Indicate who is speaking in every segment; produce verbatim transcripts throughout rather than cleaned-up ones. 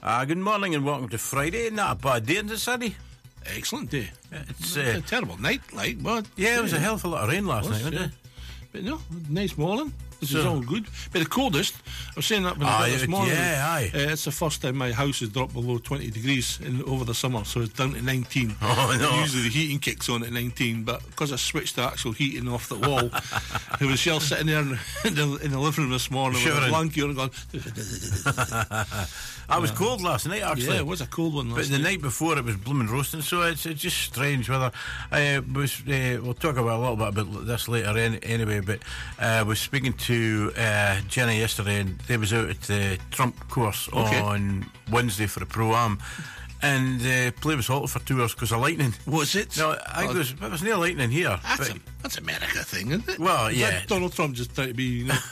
Speaker 1: Uh, good morning and welcome to Friday. Not a bad day, is it, Sadie?
Speaker 2: Excellent day.
Speaker 1: It's,
Speaker 2: uh, it's a terrible night, like, but...
Speaker 1: Yeah, it was a hell of a lot of rain last night, wasn't
Speaker 2: yeah.
Speaker 1: it?
Speaker 2: But no, nice morning. This
Speaker 1: So-
Speaker 2: is all good. But the coldest, I was saying that when I
Speaker 1: Aye,
Speaker 2: got this
Speaker 1: it-
Speaker 2: morning.
Speaker 1: yeah, aye.
Speaker 2: Uh, it's the first time my house has dropped below twenty degrees in, over the summer, so it's down to nineteen.
Speaker 1: Oh, no.
Speaker 2: Usually the heating kicks on at nineteen, but because I switched the actual heating off the wall, it was Shell sitting there in the, in the living room this morning with a
Speaker 1: Shivering.
Speaker 2: blanket on and going...
Speaker 1: I was cold last night, actually.
Speaker 2: Yeah, it was a cold one last
Speaker 1: But the
Speaker 2: night.
Speaker 1: night before it was blooming roasting, so it's, it's just strange weather. I was, uh, we'll talk about a little bit about this later any, anyway, but I uh, was speaking to uh, Jenny yesterday, and they was out at the Trump course
Speaker 2: Okay.
Speaker 1: on Wednesday for the Pro-Am, and the play was halted for two hours because of lightning.
Speaker 2: Was it?
Speaker 1: No, I think
Speaker 2: Oh,
Speaker 1: it was, it was near lightning here.
Speaker 2: That's,
Speaker 1: but-
Speaker 2: a, that's America thing, isn't it?
Speaker 1: Well,
Speaker 2: Is
Speaker 1: yeah.
Speaker 2: that Donald Trump just trying to be, you know,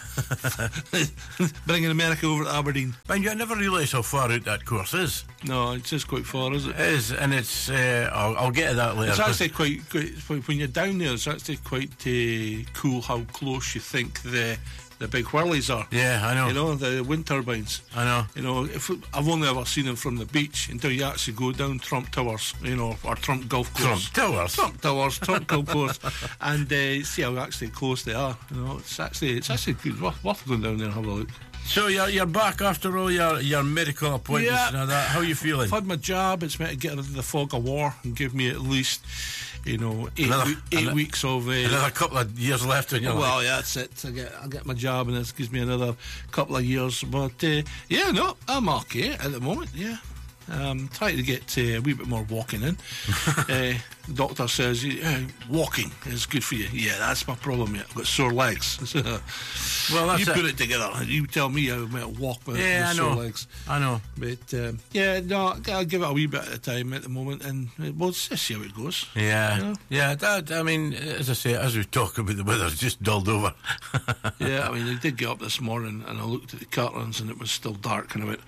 Speaker 2: bringing America over to Aberdeen.
Speaker 1: Mind you, I never realised how far out that course is.
Speaker 2: No, it's just quite far, is it?
Speaker 1: It is, and it's, uh, I'll, I'll get to that later.
Speaker 2: It's
Speaker 1: 'cause-
Speaker 2: actually quite, quite, when you're down there, it's actually quite uh, cool how close you think the the big whirlies are.
Speaker 1: Yeah, I know.
Speaker 2: You know, the wind turbines.
Speaker 1: I know.
Speaker 2: You know, if I've only ever seen them from the beach until you actually go down Trump Towers, you know, or Trump Golf Course.
Speaker 1: Trump Towers.
Speaker 2: Trump Towers, Trump Golf Course, and uh, see how actually close they are. You know, it's actually it's actually good. Worth, worth going down there and have a look.
Speaker 1: So you're you're back after all your, your medical appointments
Speaker 2: Yeah.
Speaker 1: and all that. How are you feeling?
Speaker 2: I've had my jab. It's meant to get rid of the fog of war and give me at least, you know, eight,
Speaker 1: Another-
Speaker 2: we- eight
Speaker 1: another-
Speaker 2: weeks of. Uh,
Speaker 1: Another couple of years left in your
Speaker 2: well,
Speaker 1: life.
Speaker 2: yeah, that's it. I get I get my job, and this gives me another couple of years. But uh, yeah, no, I'm okay at the moment. Yeah, um, trying to get uh, a wee bit more walking in. uh, the doctor says uh, walking is good for you. Yeah, that's my problem. Yeah, I've got sore legs.
Speaker 1: Well, that's
Speaker 2: you
Speaker 1: it.
Speaker 2: put it together. You tell me how to walk with,
Speaker 1: Yeah,
Speaker 2: with
Speaker 1: I
Speaker 2: sore
Speaker 1: know.
Speaker 2: legs.
Speaker 1: I know.
Speaker 2: But um, yeah, no, I'll give it a wee bit at a time at the moment, and uh, we'll just see how it goes.
Speaker 1: Yeah,
Speaker 2: Yeah.
Speaker 1: yeah. That, I mean, as I say, as we talk about the weather, it's just dulled over.
Speaker 2: Yeah, I mean, I did get up this morning and I looked at the curtains and it was still dark, and I went,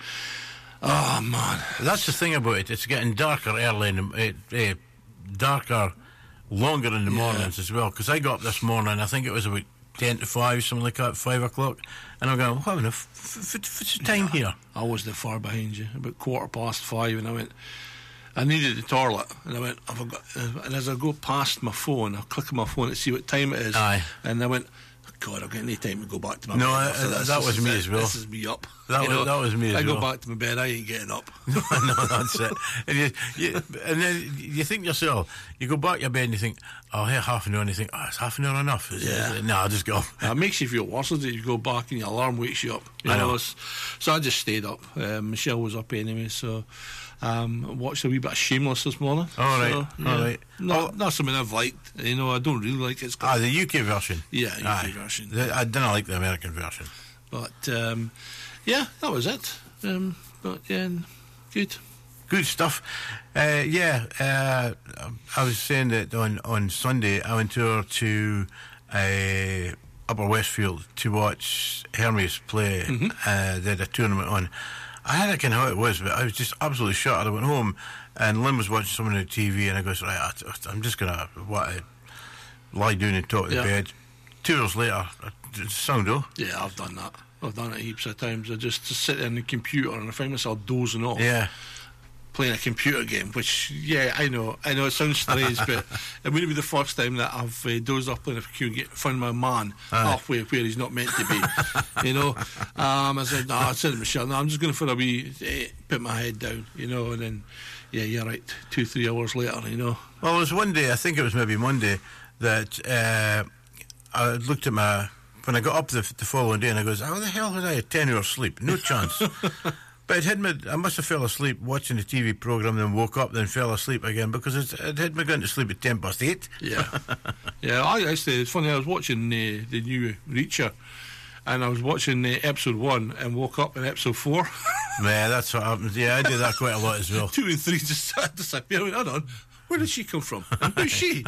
Speaker 2: oh man.
Speaker 1: That's the thing about it. It's getting darker early, in the, uh, uh, darker longer in the
Speaker 2: Yeah.
Speaker 1: mornings as well. Because I got up this morning, I think it was about ten to five, something like that, five o'clock, and I'm going, what the f- f- f- what's the time here?
Speaker 2: I wasn't far behind you, about quarter past five, and I went, I needed the toilet, and I went, I've got, uh, and as I go past my phone, I click on my phone to see what time it is,
Speaker 1: Aye.
Speaker 2: and I went, God, I've got no time to go back to my
Speaker 1: No,
Speaker 2: bed.
Speaker 1: uh,
Speaker 2: after
Speaker 1: that-
Speaker 2: this.
Speaker 1: that
Speaker 2: This
Speaker 1: was
Speaker 2: is
Speaker 1: me
Speaker 2: it.
Speaker 1: as well.
Speaker 2: This is me up.
Speaker 1: That
Speaker 2: You
Speaker 1: was-
Speaker 2: know,
Speaker 1: that was me as
Speaker 2: I go
Speaker 1: well.
Speaker 2: back to my bed, I ain't getting up.
Speaker 1: No, that's it. And, you, you, and then you think to yourself, you go back to your bed and you think, oh, here, half an hour, and you think, oh, is half an hour enough? Is,
Speaker 2: Yeah.
Speaker 1: is it? No, I'll just go.
Speaker 2: It makes you feel worse, doesn't it? You go back and your alarm wakes you up. You
Speaker 1: I know.
Speaker 2: it's- So I just stayed up. Um, Michelle was up anyway, so um, I watched a wee bit of Shameless this morning.
Speaker 1: All right,
Speaker 2: So,
Speaker 1: all right.
Speaker 2: No,
Speaker 1: Oh.
Speaker 2: not something I've liked. You know, I don't really like it. It's got-
Speaker 1: Ah, the U K version.
Speaker 2: Yeah, U K
Speaker 1: Aye.
Speaker 2: version.
Speaker 1: The, I didn't like the American version.
Speaker 2: But um, yeah, that was it. Um, but yeah, good.
Speaker 1: Good stuff. Uh, yeah, uh, I was saying that on, on Sunday I went over to uh, Upper Westfield to watch Hermes play.
Speaker 2: Mm-hmm.
Speaker 1: Uh, they had a tournament on. I had a kind of how it was, but I was just absolutely shocked. I went home and Lynn was watching something on the T V, and I goes, right, I, I'm just going to what, lie down on top of the
Speaker 2: Yeah.
Speaker 1: bed. Two hours later, I- sound oh.
Speaker 2: Yeah, I've done that. I've done it heaps of times. I just, just sit there on the computer and I find myself dozing off.
Speaker 1: Yeah.
Speaker 2: Playing a computer game, which, yeah, I know, I know it sounds strange, but it wouldn't be the first time that I've uh, dozed up playing a computer game, found my man
Speaker 1: Aye.
Speaker 2: halfway where he's not meant to be, you know. Um, I said, no, I said to Michelle, no, I'm just going for a wee, eh, put my head down, you know, and then, yeah, you're right, two, three hours later, you know.
Speaker 1: Well, it was one day, I think it was maybe Monday, that uh, I looked at my, when I got up the, the following day, and I goes, how the hell had I a ten hours sleep? No chance. But it had me, I must have fell asleep watching the T V programme, then woke up, then fell asleep again, because it, it had me going to sleep at ten past eight.
Speaker 2: Yeah. Yeah, I actually, it's funny, I was watching uh, the new Reacher, and I was watching uh, episode one and woke up in episode four.
Speaker 1: Yeah, that's what happens. Yeah, I do that quite a lot as well.
Speaker 2: Two and three just disappear. I went, hold on, where did she come from? And who's she?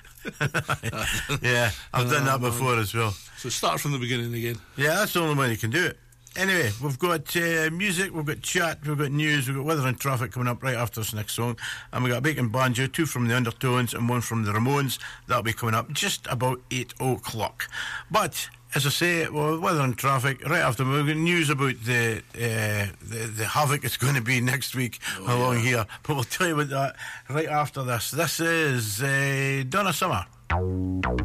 Speaker 1: Yeah, I've done that before as well.
Speaker 2: So start from the beginning again.
Speaker 1: Yeah, that's the only way you can do it. Anyway, we've got uh, music, we've got chat, we've got news, we've got weather and traffic coming up right after this next song. And we've got a Bacon Banjo, two from the Undertones and one from the Ramones. That'll be coming up just about eight o'clock. But as I say, well, weather and traffic, right after we've got news about the, uh, the the havoc it's going to be next week oh, along yeah. here. But we'll tell you about that right after this. This is uh, Donna Summer.